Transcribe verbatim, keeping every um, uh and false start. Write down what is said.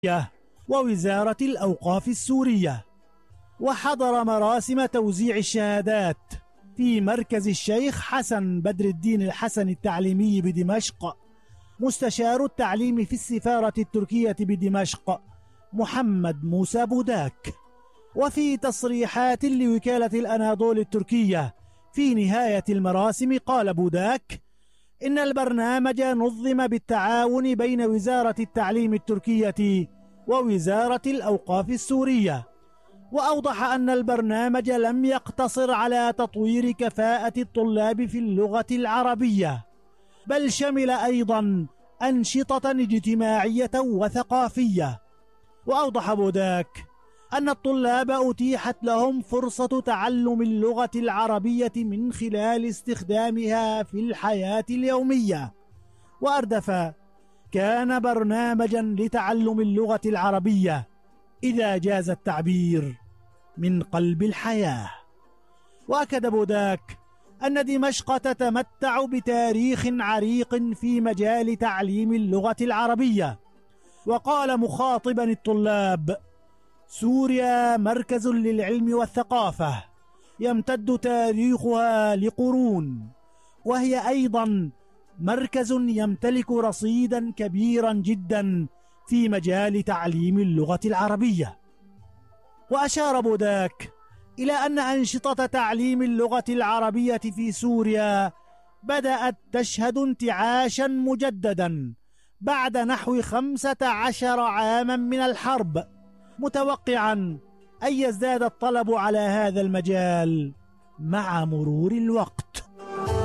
ووزارة الأوقاف السورية، وحضر مراسم توزيع الشهادات في مركز الشيخ حسن بدر الدين الحسن التعليمي بدمشق مستشار التعليم في السفارة التركية بدمشق محمد موسى بوداك. وفي تصريحات لوكالة الأناضول التركية في نهاية المراسم قال بوداك إن البرنامج نظم بالتعاون بين وزارة التعليم التركية ووزارة الأوقاف السورية، وأوضح أن البرنامج لم يقتصر على تطوير كفاءة الطلاب في اللغة العربية، بل شمل أيضا أنشطة اجتماعية وثقافية. وأوضح بوداك أن الطلاب أتيحت لهم فرصة تعلم اللغة العربية من خلال استخدامها في الحياة اليومية، وأردف كان برنامجا لتعلم اللغة العربية إذا جاز التعبير من قلب الحياة. وأكد بوداك أن دمشق تتمتع بتاريخ عريق في مجال تعليم اللغة العربية، وقال مخاطبا الطلاب: سوريا مركز للعلم والثقافة يمتد تاريخها لقرون، وهي أيضا مركز يمتلك رصيدا كبيرا جدا في مجال تعليم اللغة العربية. وأشار بوداك إلى أن أنشطة تعليم اللغة العربية في سوريا بدأت تشهد انتعاشا مجددا بعد نحو خمسة عشر عاما من الحرب، متوقعا أن يزداد الطلب على هذا المجال مع مرور الوقت.